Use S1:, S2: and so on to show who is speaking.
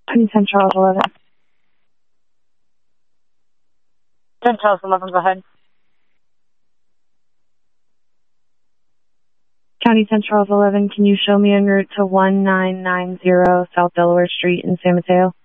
S1: County 10 Charles 11.
S2: 10 Charles 11, go ahead.
S1: County 10 Charles 11, can you show me en route to 1990 South Delaware Street in San Mateo?